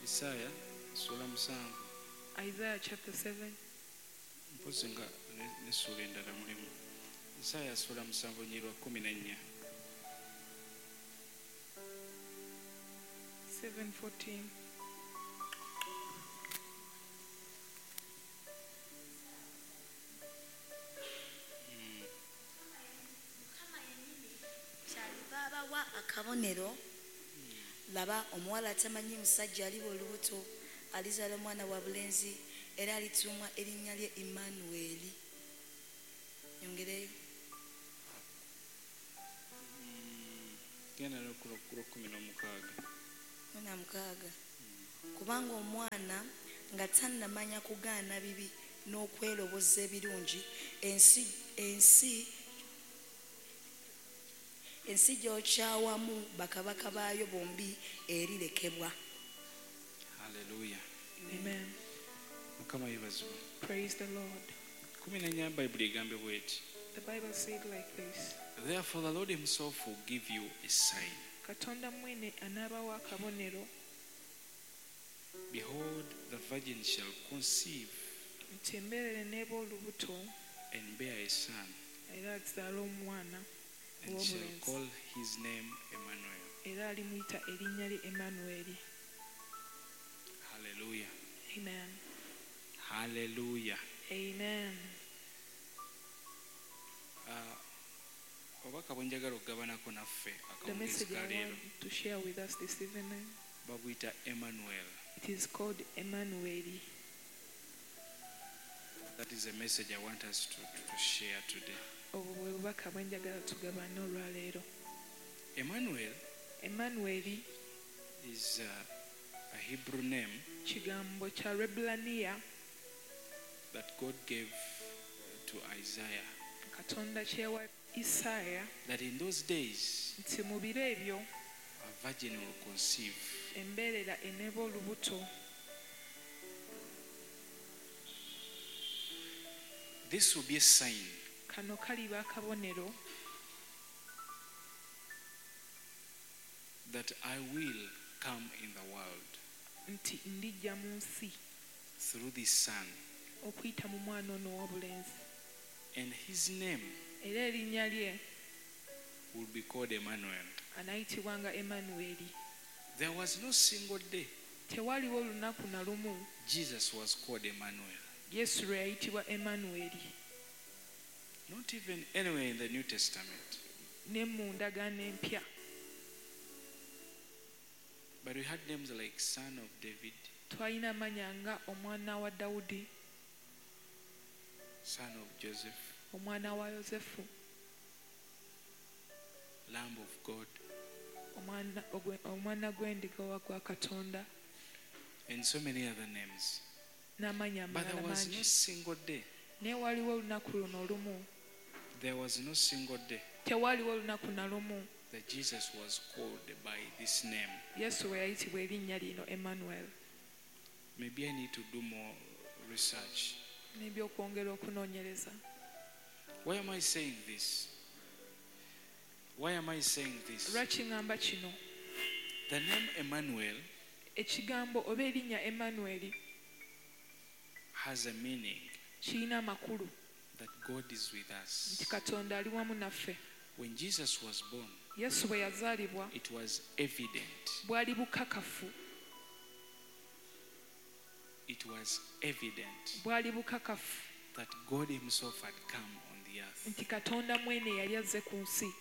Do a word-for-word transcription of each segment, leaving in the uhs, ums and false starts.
Isaiah sura musanvu. Isaiah chapter seven. Mpozi nga n'essula endala mulimu. Isaiah sura musanvu nnyirwa kumi n'ennya. seven fourteen. Babawa akabonero, laba omuwala atamanyi musajja aliba olubuto alizaala omwana wa bulenzi era alituumwa erinnya lye Emmanuel. Yongereyo. Genda n'okula kumi n'omukaaga. Mwana mukaaga. Kubanga omwana nga tannamanya kugaana bibi n'okweroboza ebirungi, ensi ensi ensi gy'okyawamu bakabaka baayo bombi erirekebwa. Hallelujah. Amen. Mukama yeebazibwe. Praise the Lord. kumi n'ennya Bayibuli egambye bw'eti. The Bible said like this. Therefore the Lord himself will give you a sign. Katonda mwene anaabawa akabonero. Behold, the virgin shall conceive Nti embeerere n'eba olubuto and bear a son, era alizaala omwana and shall ow'obulenzi. call his name Emmanuel. Era alimuyita erinnya lye Emmanuel. Hallelujah. Amen. Hallelujah. Amen. Uh, obaka bwe njagala okugabanako naffe The akawungeezi message ka I leero want to share with us this evening, babuyita Emmanuel. it is called Emmanuel. That is a message I want us to, to, to share today. Obwo bwe bubaka bwe njagala tugabane olwaleero. Emmanuel Emmanuel is uh, a Hebrew name kigambo kya Rebulaniya that God gave uh, to Isaiah. Katonda kyewa Isaaya That in those days nti mu biro ebyo a virgin will conceive. embeerera eneeba olubuto. This will be a sign Kano kaliba akabonero that I will come in the world nti ndijja mu nsi through this son, okuyita mu mwana ono ow'obulenzi. and his name Era erinnya lye will be called Emmanuel. anaayitibwanga Emmanuel. There was no single day Tewaliwo olunaku na lumu Jesus was called Emmanuel. Yesu lwe yayitibwa Emmanuel. Not even anywhere in the New Testament. Ne mu ndagaano empya. But we had names like Son of David, Twalina amannya nga omwana wa Dawudi, Son of Joseph, omwana wa Yozefu, Lamb of God, omwana ogwe- omwana gw'endiga owa gwa Katonda, and so many other names. n'amannya But there amalala was no mangi. single day. Naye waliwo olunaku luno olumu, There was no single day tewaliwo olunaku na lumu that Jesus was called by this name. Yesu we yayitibwa erinnya lino Emmanuel. Maybe I need to do more research. N'ebyokwongera okunoonyereza. Why am I saying this? Why am I saying this? Lwaki ngamba kino? The name Emmanuel Ekigambo oba erinnya Emmanuel has a meaning kirina amakulu that God is with us. nti Katonda ali wamu naffe. When Jesus was born, Yesu bwe yazaalibwa it was evident. bwali bukakafu, It was evident bwali bukakafu that God himself had come on the earth. nti Katonda mwene yali azze ku nsi.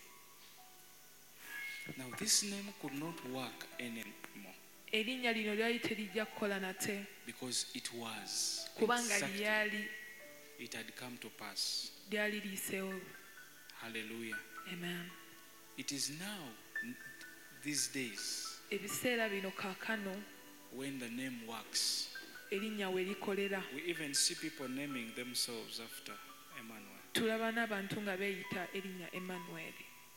Now this name could not work anymore Erinnya lino lyali terijja kukola nate because it was kubanga exactly, lyali it had come to pass. lyali liiseewo. Hallelujah. Amen. It is now, n- these days, Ebiseera bino kaakano when the name works. erinnya we likolera. We even see people naming themselves after Emmanuel. Tulaba n'abantu nga beeyita erinnya Emmanuel.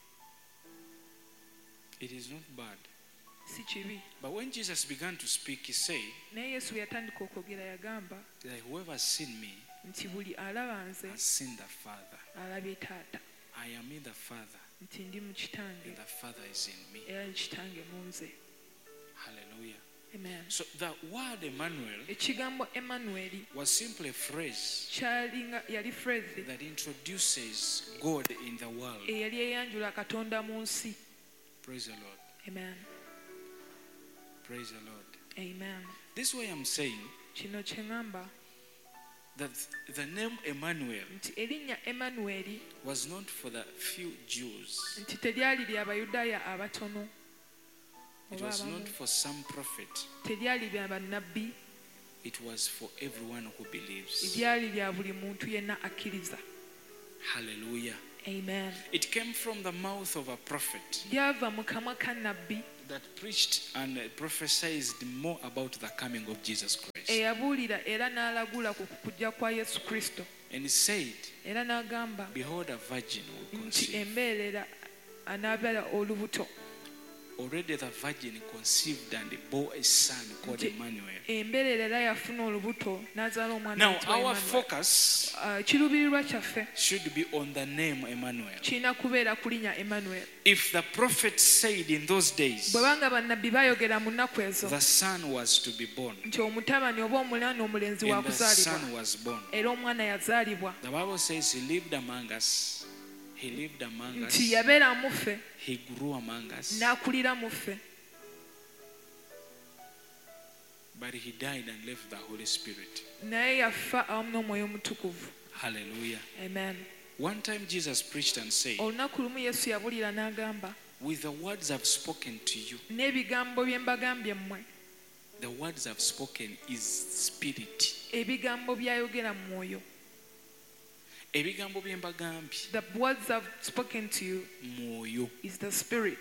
It is not bad. Si kibi. But when Jesus began to speak, he said Naye Yesu yatandika okwogera yagamba that whoever has seen me nti buli alaba nze has seen the Father. alabye taata. I am in the Father, Nti ndi mu kitange and the Father is in me. era ni kitange mu nze. Hallelujah. Amen. So the word Emmanuel Ekigambo Emmanuel was simply a phrase kyalinga yali phrase that introduces God in the world. eyali eyanjula Katonda mu nsi. Praise the Lord. Amen. Praise the Lord. Amen. This way I'm saying Kino kye ŋŋamba that the name Emmanuel nti erinnya Emmanuel was not for the few Jews. nti teryali lya Bayudaaya abatono It oba was abamu. not for some prophet. Teryali lya bannabbi, It was for everyone who believes. lyali lya buli muntu yenna akkiriza. Hallelujah. Amen. It came from the mouth of a prophet Lyava mu kamwa ka nabbi that preached and prophesied more about the coming of Jesus Christ. eyabuulira era n'alagula ku kujja kwa Yesu Kristo. And he said, Era n'agamba behold, a virgin will nti conceive. embeerera anaabala olubuto. Already the virgin conceived and bore a son called Nti Emmanuel. embeerera era yafuna olubuto n'azaala omwana Now ayitibwa our Emmanuel. focus Ah, kiruubirirwa kyaffe should be on the name Emmanuel. kirina kubeera ku linnya Emmanuel. If the prophet said in those days Bwe banga bannabbi baayogera mu nnaku ezo the son was to be born, nti omutabani oba omulana omulenzi wa and the kuzaalibwa son was born, era omwana yazaalibwa the Bible says he lived among us. He lived among us. nti yabeera mu ffe He grew among us. n'akulira mu ffe But he died and left the Holy Spirit. naye yafa awamu n'omwoyo omutukuvu. Hallelujah. Amen. One time Jesus preached and said, olunaku lumu Yesu yabulira n'agamba with the words I've spoken to you, n'ebigambo bye mbagambye mmwe the words I've spoken is spirit. ebigambo byayogera mu mwoyo. Ebigambo bye mbagambye, The words I've spoken to you mwoyo. is the spirit.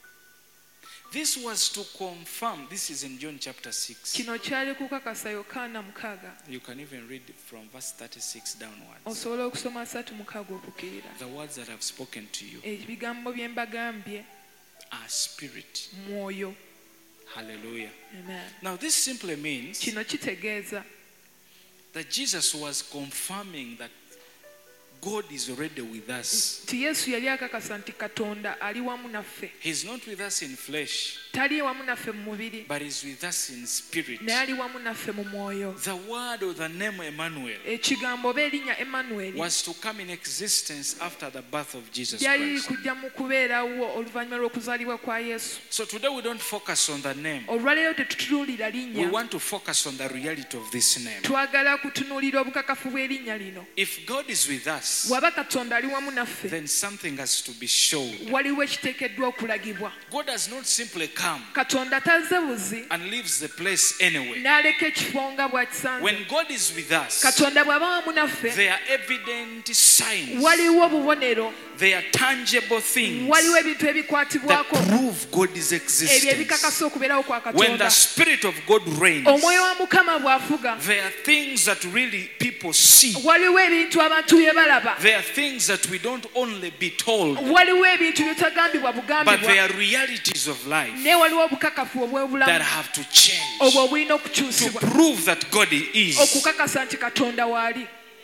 This was to confirm. This is in John chapter six. Kino kyali kukakasa Yokaana mukaaga. You can even read from verse thirty-six downwards. Osobola okusoma asatu mukaaga okukirira. The words that I've spoken to you Ebigambo bye mbagambye are spirit. mwoyo. Hallelujah. Amen. Now this simply means Kino kitegeeza that Jesus was confirming that God is already with us. nti Yesu yali akakasa nti Katonda ali wamu naffe. He's not with us in flesh, Tali wamu naffe mu mubiri, but he's with us in spirit. naye ali wamu naffe mu mwoyo. The word or the name Emmanuel Ekigambo oba erinnya Emmanuel was to come in existence after the birth of Jesus lyali Christ. kujja mu kubeerawo oluvannyuma lw'okuzaalibwa kwa Yesu. So today we don't focus on the name. Olwaleero tetutunuulira We linnya, want to focus on the reality of this name. twagala kutunuulira obukakafu bw'erinnya lino. If God is with us, Bw'aba Katonda ali wamu naffe, then something has to be shown. waliwo ekiteekeddwa okulagibwa. God does not simply come Katonda tazze buzi and leaves the place anyway. n'aleka ekifo nga bw'akisanze. When God is with us, Katonda bw'aba wamu naffe, there are evident signs, waliwo obubonero, there are tangible things waliwo ebintu that ebikwatibwako prove God's ebyo existence. ebikakasa okubeerawo kwa When the Katonda. Spirit of God reigns, Omwoyo wa Mukama bw'afuga, there are things that really people see. waliwo ebintu abantu bye balaba, There are things that we don't only be told, waliwo ebintu byetagambibwa but bugambibwa, they are realities of life naye waliwo obukakafu that obw'obulamu have to change obwo obulina to okukyusibwa prove that God is. okukakasa nti Katonda waali.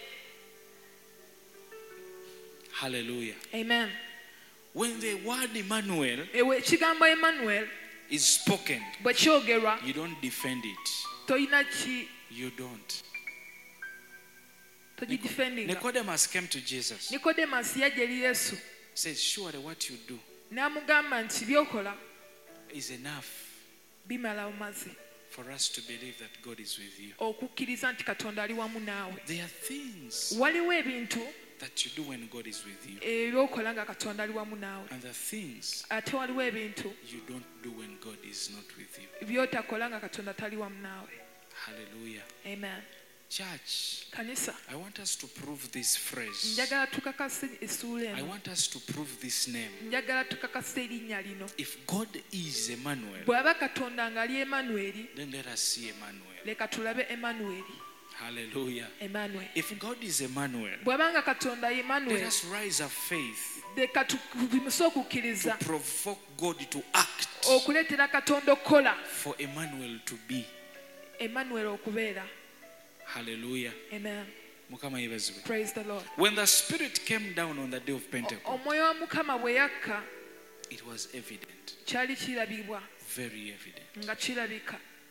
Hallelujah. Amen. When the word Emmanuel Ewe ekigambo Emmanuel is spoken, bwe kyogerwa you don't defend it. tolina ki You don't. togidefendinga. Nicodemus came to Jesus. Nikodemasi yajja eri Yesu Says, surely what you do n'amugamba nti by'okola is enough bimala omazi for us to believe that God is with you. okukkiriza nti Katonda ali wamu naawe. There are things Waliwo ebintu that you do when God is with you, ebyokola nga Katonda ali wamu naawe, and the things ate waliwo ebintu you don't do when God is not with you. by'otakola nga Katonda tali wamu naawe. Hallelujah. Amen. Church, Kanisa, I want us to prove this phrase. njagala tukakase essuula I eno, want us to prove this name. njagala tukakase erinnya lino. If God is Emmanuel, Bw'aba Katonda ng'ali Emmanuel, then let us see Emmanuel. leka tulabe Emmanuel. Hallelujah. Emmanuel. If God is Emmanuel, Bw'aba nga Katonda ye let Emmanuel, us rise of faith leka tubimuse to okukkiriza provoke God to act okuleetera Katonda okukola, for Emmanuel to be. Emmanuel okubeera. Hallelujah. Amen. Mukama yebazibwe. Praise the Lord. When the Spirit came down on the day of Pentecost, Omwoyo wa Mukama bwe yakka, it was evident, kyali kirabibwa very evident. nga kirabika.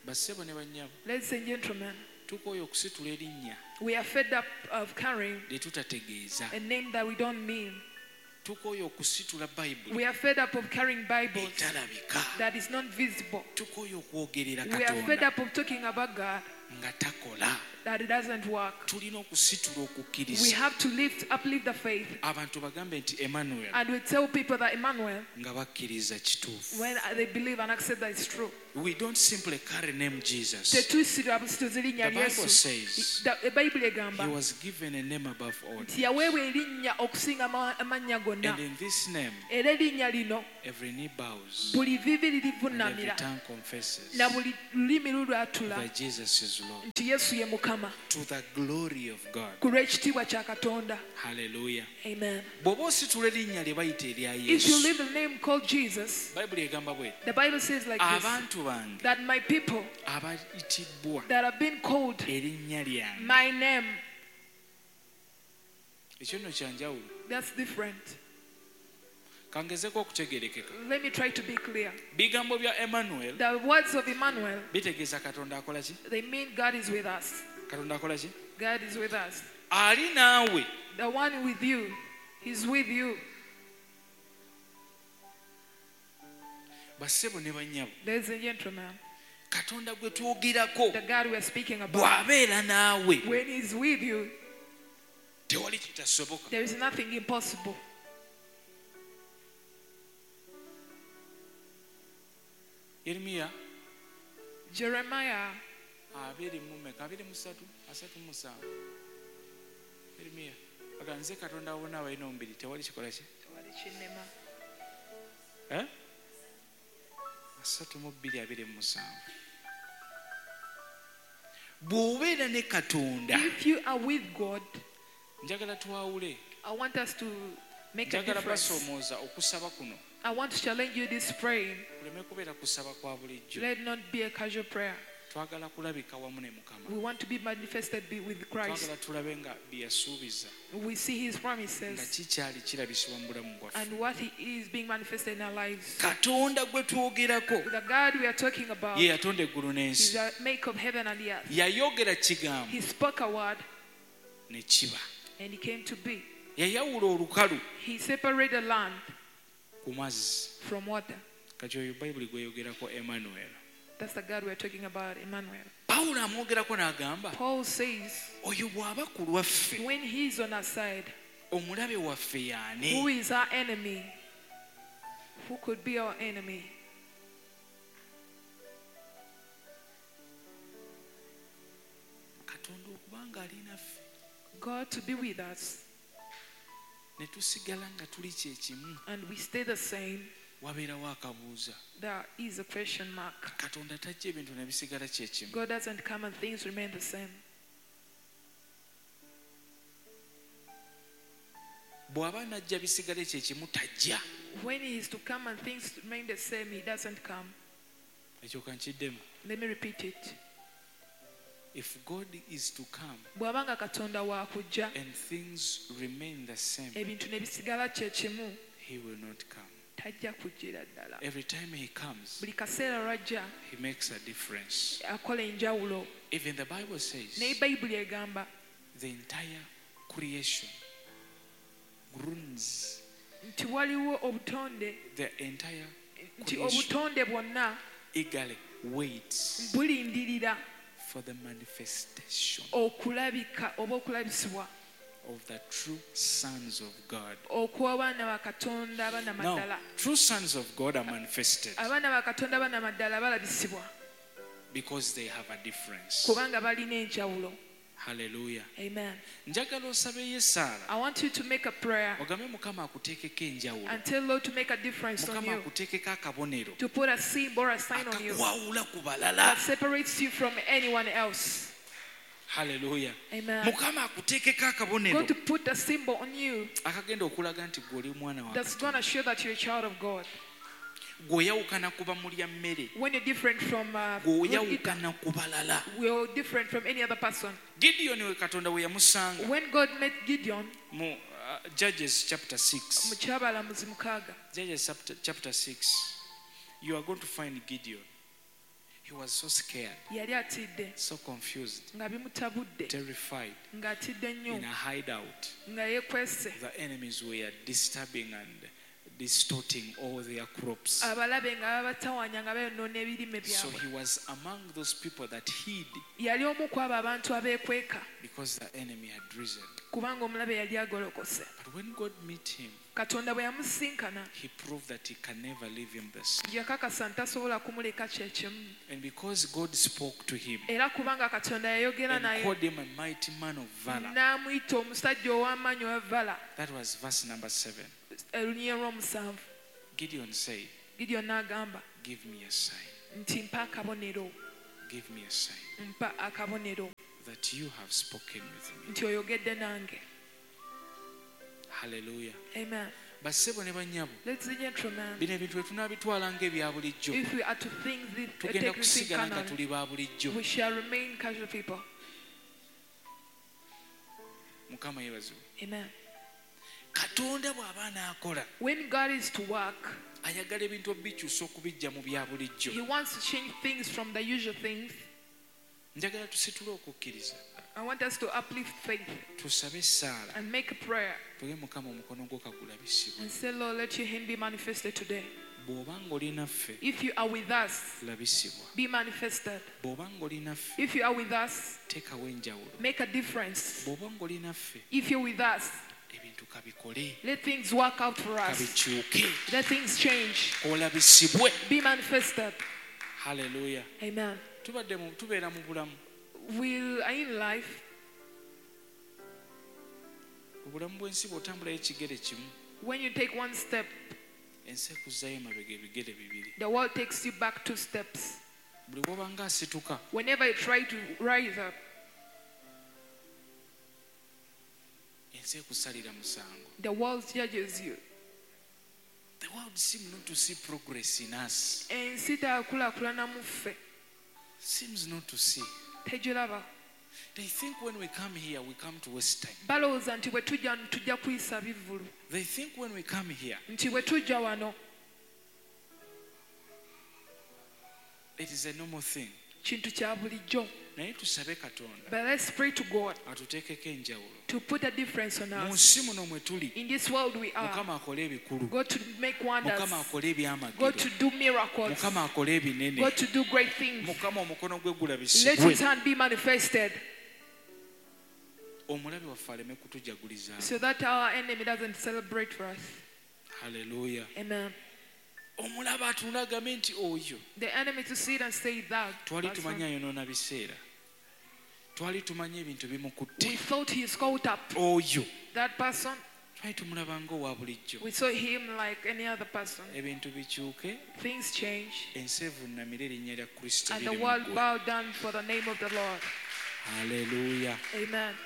bassebo ne bannyabo Ladies and gentlemen, tukooye okusitula erinnya we are fed up of carrying lye tutategeeza a name that we don't mean. tukooye okusitula bayibuli We are fed up of carrying Bibles etalabika that is not visible. tukooye okwogerera We are fed katonda up of talking about God nga takola that it doesn't work. tulina okusitula We okukkiriza have to lift, uplift the faith, abantu bagambe nti Emmanuel and we tell people that Emmanuel, nga bakkiriza kituufu when they believe and accept that it's true. we don't simply carry name Jesus. Tetuisira busituza erinnya The Bible Yesu. says Da- Ebbayibuli he egamba was given a name above all, nti yaweebwa erinnya okusinga ama- amannya gonna, and in this name era erinnya lino every knee bows buli vivi and every lirivuunamira tongue confesses na buli lulimi lulwatula that Jesus is Lord, nti Yesu ye Mukama, to the glory of God. ku lw'ekitiibwa kya Katonda. Hallelujah. Amen. bw'oba ositula erinnya lye bayita erya If you Yesu, leave the name called Jesus, bayibuli egamba bwe the Bible says like this, abantu bange that my people abayitibbwa that have been called erinnya lyange. my name, ekyo nno kyanjawulo that's different. kangezeko okutegerekeka. Let me try to be clear. bigambo bya Emmanuel The words of Emmanuel, bitegeeza katonda akola ki? they mean God is with us. katonda akola ki? God is with us. ali naawe. The one with you, He's with you. bassebo ne bannyabo, Ladies and gentlemen, katonda gwe twogerako the God we are speaking about, bw'abeera naawe when He's with you, tewali kitasoboka. there is nothing impossible. Yeremiya Jeremiah abiri mu meka abiri mu ssatu asatu mu musanvu. Yeremiya aga nze katonda awona abalina omubiri tewali kikola ki? Eh? asatu mu bbiri abiri mu musanvu. bw'obeera ne katonda, If you are with God, njagala twawule, I want us to make a njagala difference. basoomooza okusaba kuno I want to challenge you this praying. kuleme kubeera kusaba kwa bulijjo. Let it not be a casual prayer. twagala kulabika wamu ne Mukama, We want to be manifested be with Christ. twagala tulabe nga bye yasuubiza We see His nga promises kikyali kirabisibwa mu bulamu bwaffe. and what He is being manifested in our lives. katonda gwe twogerako The God we are talking about ye yatonda eggulu is n'ensi, the maker of heaven and the earth. yayogera kigambo He spoke a word ne kiba. and it came to be. yayawula olukalu He separated land ku mazzi. from water. kati oyo bayibuli gweyogerako Emmanuel. That's the God we are talking about, Emmanuel. pawulo amwogerako n'agamba Paul says, oyo bw'aba ku lwaffe when He's on our side, omulabe waffe y'ani? who is our enemy? Who could be our enemy? katonda okubanga ali naffe God to be with us, ne tusigala nga tuli kyekimu, and we stay the same. wabeerawo akabuuza. There is a question mark. katonda tajja ebintu ne bisigala kyekimu. God doesn't come and things remain the same. bw'aba najja bisigale kyekimu tajja. When He is to come and things remain the same, He doesn't come. ekyo kankiddemu. Let me repeat it. if God is to come Bw'abanga Katonda wa kujja, and things remain the same, ebintu ne bisigala kye kimu, he will not come. tajja kujjira ddala. Every time he comes, Buli kaseera lw'ajja he makes a difference. akola enjawulo. Even the Bible says Naye Bayibuli egamba the entire creation groans, nti waliwo obutonde, the entire nti creation obutonde bwonna eagerly waits bulindirira for the manifestation okulabika oba okulabisibwa of the true sons of God. okw'abaana ba Katonda abaana Now, maddala. true sons of God are manifested Abaana ba Katonda abaana maddala balabisibwa because they have a difference. kubanga balina enjawulo. Hallelujah. Amen. Njagala osabe ye Saara I want you to make a prayer ogambe Mukama akuteekeko enjawulo, and tell Lord to make a difference on Mukama you, akuteekeko akabonero to put a symbol or a sign on you akakwawula ku balala. that separates you from anyone else. Hallelujah. Amen. Mukama akuteekeko Going akabonero to put a symbol on you akagenda okulaga nti gwe oli mwana wa that's going Katonda, to show that you're a child of God. gw'oyawukana ku bamulya mmere, When you're different from uh, gw'oyawukana ku balala. we're different from any other person. Gideon we Katonda we yamusanga When God met Gideon, mu uh, Judges chapter six. mu kyabalamuzi mukaaga, Judges chapter, chapter six, you are going to find Gideon. He was so scared, yali atidde so confused, nga bimutabudde terrified, ng'atidde nnyo in a hideout. nga yeekwese. The enemies were disturbing and distorting all their crops. Abalabe nga babatawanya nga bayonoona ebirime So byabwe. he was among those people that hid Yali omu ku abo abantu abeekweka because the enemy had risen. kubanga omulabe yali agolokose. But when God met him, Katonda bwe yamusisinkana he proved that he can never leave him the same. yakakasa ntasobola kumuleka kye kimu. And because God spoke to him Era kubanga Katonda yayogera and naye called him a mighty man of valor, n'amuyita omusajja ow'amaanyi ow'evvala. that was verse number seven. Olunyiriri lw'omusanvu Gideon said, Gideon n'agamba give me a sign, nti mpa akabonero, give me a sign mpa akabonero that you have spoken with me. nti oyogedde nange. Hallelujah. Amen. Bassebo ne bannyabo, Ladies and gentlemen, bino ebintu bwe tunaabitwala ng'ebya bulijjo, if we are to think this, tugenda take this thing kusigala nga carnal, tuli ba bulijjo. we shall remain casual people. Mukama yeebazibwe. Amen. Katonda bw'aba n'akola, When God is to work, ayagala ebintu obikyusa okubijja mu bya bulijjo. He wants to change things from the usual things. Njagala tusitule okukkiriza, I want us to uplift faith tusabe essaala, and make a prayer tuge Mukama omukono gwo kagulabisibwe. and say, Lord, let your hand be manifested today. Bw'oba ng'oli naffe, If you are with us, labisibwa. be manifested. Bw'oba ng'oli naffe, If you are with us, teekawo enjawulo. make a difference. Bw'oba ng'oli naffe, If you're with us, ebintu kabikole, let things work out for us. kabikyuke, Let things change. olabisibwe. Be manifested. Hallelujah. Amen. Tubadde mu tubeera mu bulamu. We are in life. Obulamu bw'ensi bw'otambulayo ekigere kimu, When you take one step, ensi ekuzzayo emabega ebigere bibiri. the world takes you back two steps. Buli bw'oba ng'asituka, Whenever you try to rise up, ensi ekusalira musango. the world judges you. The world seems not to see progress in us. Ensi teyakulaakulana mu ffe. Seems not to see. Tegiraba. They think when we come here, we come to waste time. Balowooza nti bwe tujja tujja kuyisa bivvulu. They think when we come here, Nti bwe tujja wano it is a normal thing. kintu kya bulijjo. Naye tusabe Katonda But let's pray to God atuteekeko enjawulo. to put a difference on Mu us. nsi muno mwe tuli, In this world we are. Mukama akole ebikulu. God to make wonders. Mukama akole ebyamagero. God to do miracles. Mukama akole ebinene. God to do great things. Mukama omukono gwe Let gulabisibwe. His hand be manifested Omulabe waffe aleme kutujaguliza. so that our enemy doesn't celebrate for us. Hallelujah. Amen. Omulabe atunula agambe nti oyo The enemy to see it and say that twali person, tumanya ayonoona biseera, twali tumanya ebintu bimukutte, we thought he is caught up. oyo That person, twali tumulaba ng'owa bulijjo. we saw him like any other person. Ebintu bikyuke, Things change ensi evuunamire erinnya lya Kristo and the liri mu world ggwe. bow down for the name of the Lord. Hallelujah. Amen.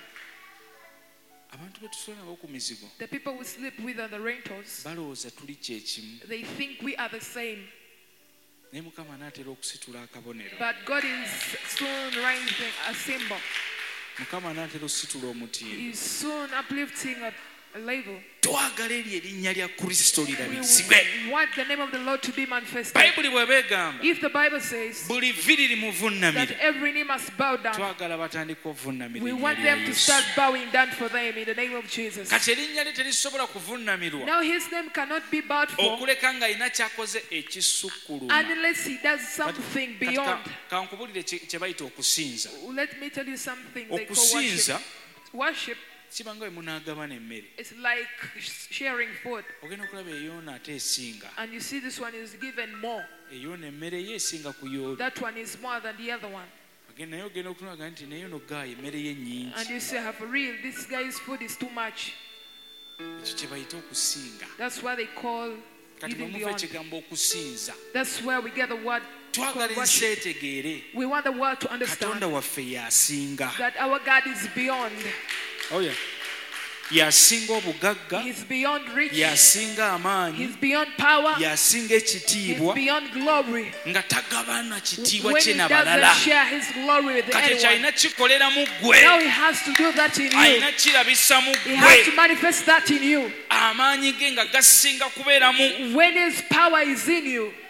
Abantu be tusula nabo ku mizigo The people we sleep with are the rentals. balowooza tuli kyekimu, They think we are the same. naye Mukama anaatera okusitula akabonero. But God is soon raising a symbol. Mukama anaatera okusitula omutindo. He's soon uplifting a, a label. Twagala eryo erinnya lya Kristo We lirabisibwe. want the name of the Lord to be manifested. Bayibuli bw'eba egamba If the Bible says buli vvi that limuvunnamira, every knee must bow down, twagala batandika ovunnamira we erinnya want lya them to Yesu. start bowing down for them in the name of Jesus. Kati erinnya lye terisobola kuvunnamirwa Now his name cannot be bowed for okuleka ng'alina ky'akoze ekisukkuluma. unless he does something Kati beyond. ka- kankubulire kye kye bayita okusinza. Let me tell you something they call Okusinza worship. Worship kiba nga bwe munaagabana emmere. is like sharing food. Ogenda okulaba eyoona ate esinga. And you see this one is given more. Eyoona emmere ye esinga ku yooli. That one is more than the other one. Agenda naye ogenda okunaga nti naye ono gaayi emmere ye nnyingi. And you say, for real, this guy's food is too much. Ekyo kye bayita okusinga. That's why they call Kati bwe giving muva beyond. ekigambo okusinza, That's where we get the word twagala called ensi worship. etegeere We want the world to understand Katonda waffe y'asinga. that our God is beyond. Oh yeah. Y'asinga obugagga, He's beyond rich. y'asinga amaanyi, He's beyond power. y'asinga He's ekitiibwa, beyond glory. nga tagabana kitiibwa When kye he n'abalala. doesn't share his glory with Kati ekyo anyone, alina kikolera mu ggwe, now he has to do that in you. alina kirabisa mu He has to ggwe, manifest that in you. amaanyi ge nga gasinga kubeera mu. When his power is in you,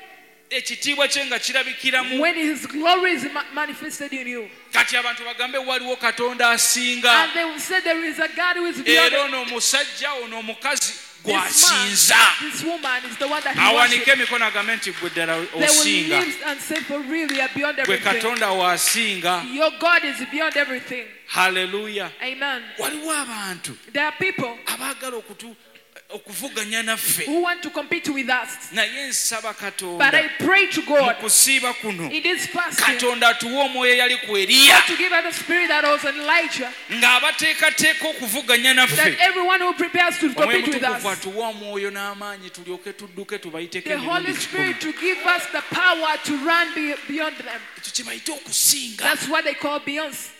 ekitiibwa kye nga kirabikiramu when his glory is ma- manifested in you. kati abantu bagambe waliwo katonda asinga And they will say there is a God who is beyond era it. ono omusajja ono omukazi This gw'asinza man, this woman is the one that he awanike worships. emikono agambe nti gwe ddala They will osinga live and say for real, you are beyond gwe everything. katonda waasinga. Your God is beyond everything. Haleluya. Amen. Waliwo abantu There are people abaagala okutu okuvuganya naffe who want to compete with us. naye nsaba But katonda I pray to mu God kusiiba kuno in this fasting katonda atuwe omwoyo eyali ku Eriya to give us the spirit that was on Elijah, ng'abateekateeka okuvuganya that naffe everyone who prepares to omwoyo compete with mutukuvu us, atuwe omwoyo n'amaanyi tulyoke tudduke tubayiteko the Holy emirundi Spirit kikumi to give us the power to run be- beyond them. ekyo kye bayite okusinga. That's what they call Beyonce.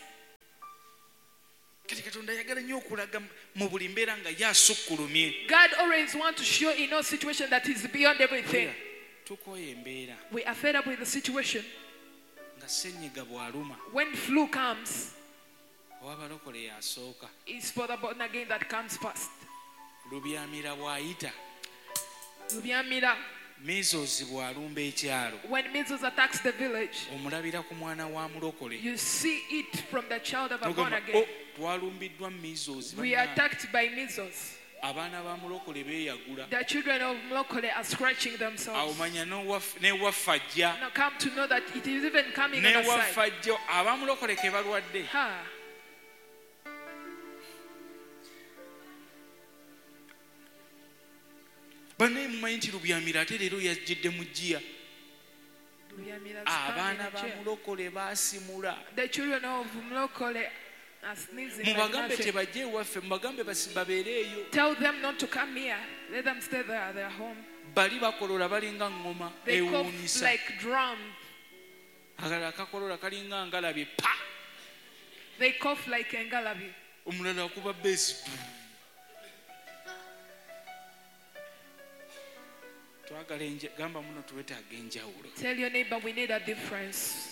kati katonda ayagala nnyo okulaga mu buli mbeera nga ye asukkulumye. God always wants to show in no situation that He's beyond everything. tukooye embeera We are fed up with the situation. nga ssenyiga bw'aluma When flu comes, oba abalokole yasooka it's for the born again that comes first. lubyamira bw'ayita Lubyamira, measles bw'alumba ekyalo when measles attacks the village, omulabira ku mwana wa mulokole you see it from the child of a born N'ogamba, again. "Oh, twalumbiddwa measles We are bannange." attacked by measles. abaana ba mulokole beeyagula The children of Mlokole are scratching awo themselves. manya newaffe ajja Now come to know that it is even coming on the newaffe side. ajja abamulokole ke balwadde Ha. bannaye mumanyi nti lubyamira ate leero yajjidde mu jjiya Lubyamira is abaana coming ba in a chair. mulokole baasimula The children of Mlokole are sneezing. like mubagambe nothing. tebajje ewaffe mubagambe basi babeere eyo Tell them not to come here. Let them stay there. They're home. bali bakolola balinga ŋŋoma They cough ewuunyisa like drum. akalala kakolola kalinga ngalabye pa They cough like engalabi. omulala akuba beesi twagala enje- gamba muno twetaaga enjawulo Tell your neighbor we need a difference.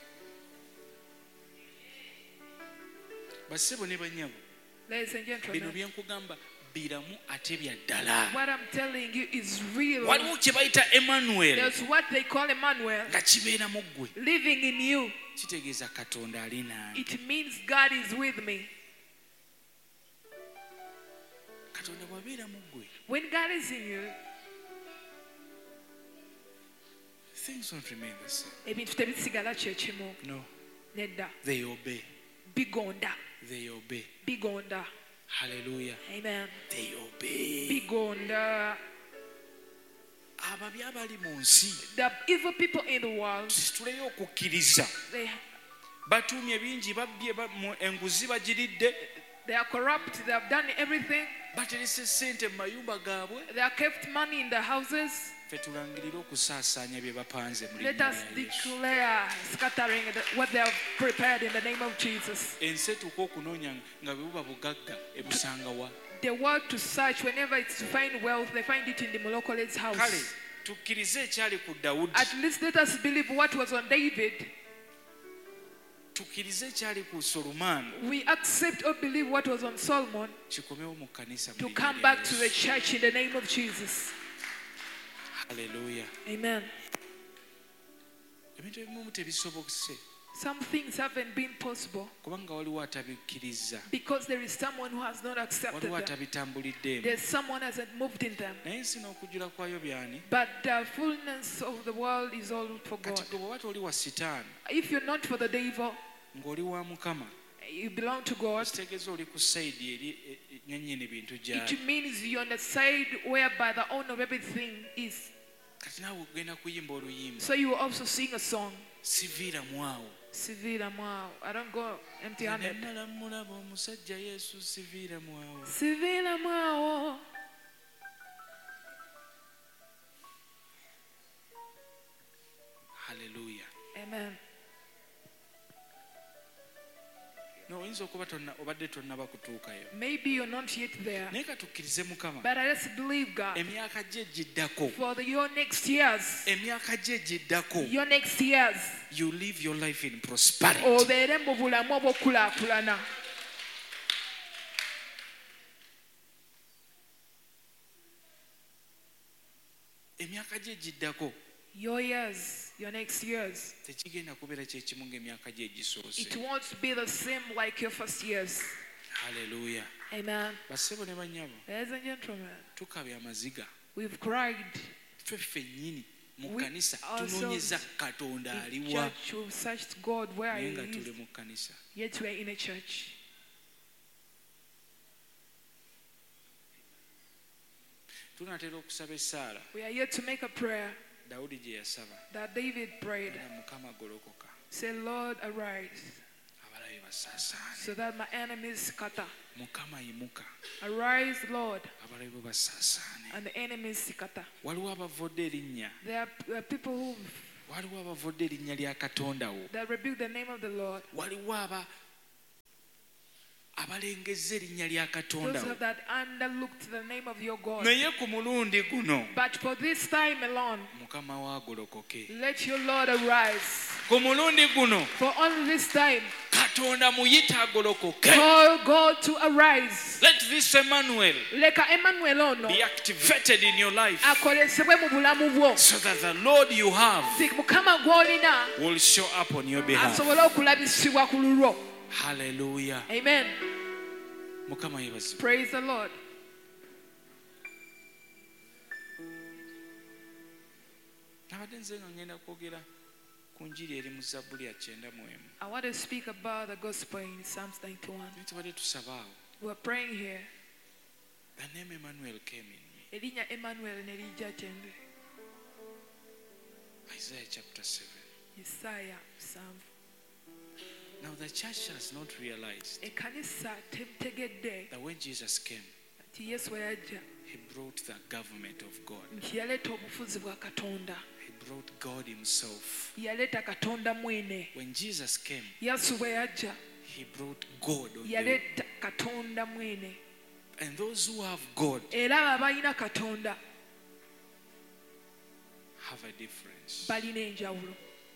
bassebo ne bannyabo Ladies and bino gentlemen, byenkugamba biramu ate bya ddala what I'm telling you is real. waliwo kye bayita Emmanuel There's what they call Emmanuel nga kibeera mu ggwe living in you. kitegeeza katonda ali nange It means God is with me. katonda bw'abeera mu ggwe When God is in you, things don't remain the same ebintu tebisigala kye kimu. no Nedda. they obey Bigonda. they obey Bigonda. hallelujah Amen. they obey Bigonda. ababi abali mu nsi The evil people in the world, situleyo okukkiriza they, batuumye bingi babbye ba- mu- enguzi bagiridde they are corrupt. They have done everything. baterese ssente mu mayumba gaabwe They have kept money in the houses. ffe tulangirire okusaasaanya bye bapanze mu Let linnya us lya Yesu. declare scattering the- what they have prepared in the name of Jesus. ensi etuuka okunoonya nga bwe buba bugagga ebusanga wa The word to search, whenever it's to find wealth, they find it in the Molokole's kale house. tukkirize ekyali ku dawudi At least let us believe what was on David. tukkirize ekyali ku solumaani We accept or believe what was on Solomon kikomewo mu kkanisa mu to linnya come lya back to the Yesu. church in the name of Jesus. Haleluya. Amen. ebintu ebimu tebisobokese Some things haven't been possible kubanga waliwo atabikkiriza because there is someone who has not accepted waliwo them. atabitambuliddeemu There's someone hasn't moved in them. naye ensi n'okujjula kwayo byani But the fullness of the world is all for God. kati gwe bw'oba toli wa sitaani If you're not for the devil, ng'oli wa mukama you belong to God. kitegeeza oli ku sayidi eri e- e- nyannyini bintu gyali It means you're on the side whereby the owner of everything is. kati naawe ogenda kuyimba oluyimba So you will also sing a song. siviiramu awo Sivira mwao. I don't go empty handed. nennala mulaba omusajja yesu siviiramu awo Sivira mwao. haleluya Amen. no oyinza okuba tonna- obadde tonnaba kutuukayo Maybe you're not yet there. naye katukkirize mukama But let's believe God. emyaka gye giddako For the, your next years. emyaka gye giddako Your next years. you live your life in prosperity Obeere mu bulamu obw'okulaakulana. emyaka gye giddako Your years, your next years, tekigenda kubeera kyekimu ng'emyaka gye egisoose. it won't be the same like your first years. Haleluya. Amen. Bassebo ne bannyabo, Ladies and gentlemen, tukabya amaziga we've cried. ffe ffennyini mu We kkanisa ourselves tunoonyeza katonda In aliwa church, we've searched God where naye He nga tuli is, mu kkanisa. yet we are in a church. Tunatera okusaba essaala We are here to make a prayer Dawudi gye yasaba that David prayed. era Mukama golokoka Say, Lord, arise, abalabe basaasaane. so that my enemies scatter. Mukama yimuka Arise, Lord, abalabe basaasaane. and the enemies scatter. Waliwo abavodde erinnya There are, there are people who waliwo abavodde erinnya lya Katonda wo. that rebuke the name of the Lord. Waliwo aba abalengezza erinnya lya Katonda Those wo. that underlooked the name of your God. Naye ku mulundi guno But for this time alone, Mukama wo agolokoke. let your Lord arise. Ku mulundi guno For only this time, Katonda muyite agolokoke. call God to arise. Let this Emmanuel Leka Emmanuel ono be activated in your life akolesebwe mu bulamu bwo. so that the Lord you have Ti Mukama gw'olina will show up on your behalf. asobole okulabisibwa ku lulwo. Hallelujah. Amen. Mukama yebazi. Praise the Lord. Nabadde nze nga ngenda kwogera ku njiri eri mu Zabbuli ya kyenda mu emu. I want to speak about the gospel in Psalms ninety-one. Naye tubadde tusaba awo. We're praying here. The name Emmanuel came in me. Erinnya Emmanuel ne lijja kyende. Isaiah chapter seven. Yesaya musanvu. Now the church has not realized Ekkanisa temutegedde that when Jesus came, nti Yesu we yajja he brought the government of God. nti yaleeta obufuzi bwa Katonda. He brought God himself. Yaleeta Katonda mwene. When Jesus came, Yesu bwe yajja he brought God on the, yaleeta Katonda mwene. and those who have God Era abalina Katonda have a difference. balina enjawulo.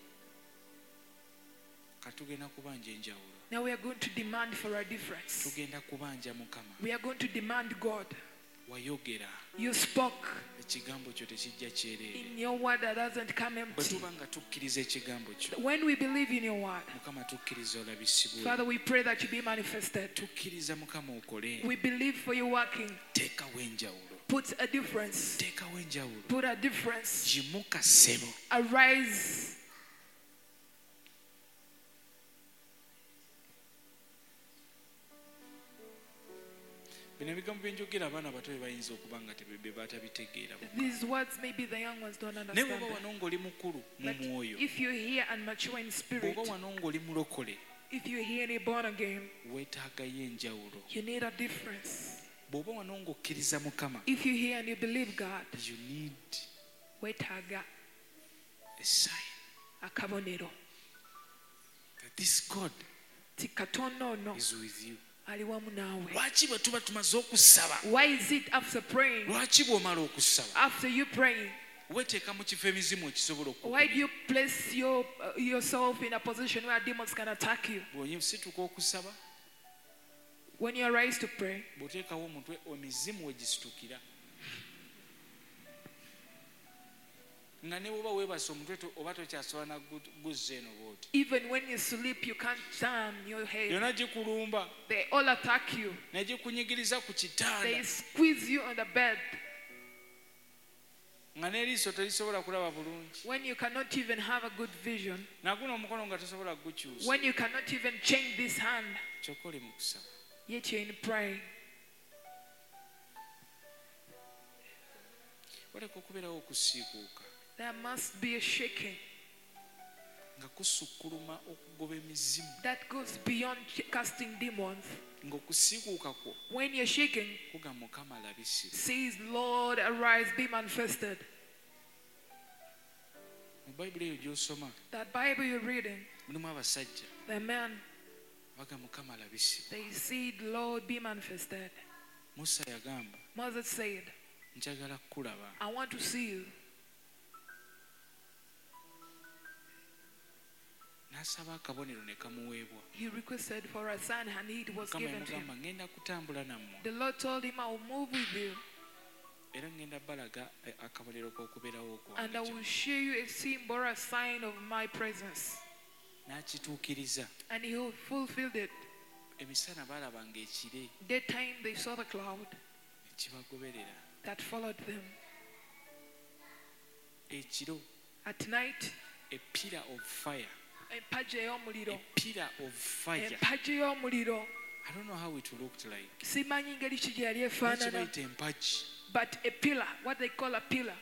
Katugenda kubanja enjawulo. Now we are going to demand for a difference. Tugenda kubanja Mukama. We are going to demand God. Wayogera You spoke ekigambo kyo tekijja kyereere. in your word that doesn't come Bwe empty. tuba nga tukkiriza ekigambo kyo, When we believe in your word, Mukama tukkiriza olabisibwe. Father, we pray that you be manifested. Tukkiriza Mukama okole. We believe for you working. Teekawo enjawulo. Put a difference. Teekawo enjawulo. Put a difference. Gimuka ssebo. Arise. Bino ebigambo bye njogera abaana abato bye bayinza okuba nga be batabitegeera. These words maybe the young ones don't Naye understand bw'oba them. wano ng'oli mukulu mu But mwoyo, if you hear and mature in spirit, bw'oba wano ng'oli mulokole, if you hear and you're born again, weetaagayo enjawulo. you need a difference. Bw'oba wano ng'okkiriza Mukama, If you hear and you believe God, you need wetaaga a sign akabonero. that this God Ti Katonda ono is with you. ali wamu naawe. Lwaki bwe tuba tumaze okusaba, Why is it after praying, lwaki bw'omala okusaba, after you praying, weeteeka mu kifo emizimu ekisobola why do okukubira? you place your, uh, yourself in a position where demons can attack you? Bw'osituka okusaba, When you arise to pray, bw'oteekawo omutwe emizimu we gisituukira. Nga ne bw'oba weebase omutwe to- oba tokyasobola na gu- guzza eno bw'oti. even when you sleep, you can't turn your head. Yonna gikulumba, They all attack you. ne gikunyigiriza ku They kitanda, squeeze you on the bed nga n'eriiso terisobola kulaba bulungi. when you cannot even have a good vision, Naguno omukono nga tosobola kugukyusa. when you cannot even change this hand, Kyokka oli mu kusaba. yet you're in praying. Waleka okubeerawo okusiikuuka There must be a shaking nga kusukkuluma okugoba emizimu, that goes beyond casting demons. ng'okusiikuuka kwo When you're shaking, kugamba Mukama alabisire. says, Lord, arise, be manifested. Mu Bayibuli eyo gy'osoma That Bible you're reading, mulimu abasajja the men, baga Mukama alabisire. they said, Lord, be manifested. Musa yagamba Moses said, njagala kukulaba. I want to see you. N'asaba akabonero ne kamuweebwa. He requested for a sign and it was Mukama given to him. yamugamba ngenda kutambula nammwe The Lord told him, I will move with you. era ngenda balaga akabaliro k'okubeerawo And I will okwange show you a symbol or a sign of my presence. n'akituukiriza. And he fulfilled it. Emisana baalabanga ekire Daytime they saw the cloud ekibagoberera. that followed them. Ekiro At night, a pillar of fire, empagi a ey'omuliro. pillar of fire. Empagi y'omuliro. I don't know how it looked like. Simanyi ngeri ki gye yali Lwaki efaanana. bayita empagi? But a pillar, what they call a pillar,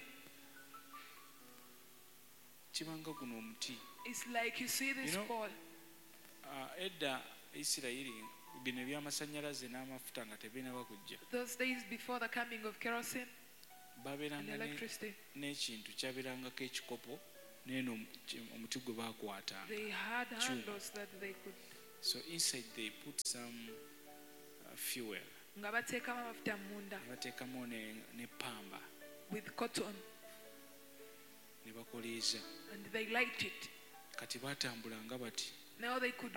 Kibanga guno omuti. it's like you see this You know, pole. Ah, edda Isirayiri bino ebyamasannyalaze n'amafuta nga tebinaba kujja. Those days before the coming of kerosene and Babeeranga ne- electricity, n'ekintu kyabeerangako ekikopo neeno omuti gwe baakwata. they had Chuma. handles that they could, So inside they put some uh, fuel. nga bateekamu amafuta munda Ne bateekamu ne, ne pamba with cotton, ne bakoleeza. and they light it. Kati baatambulanga bati. Now they could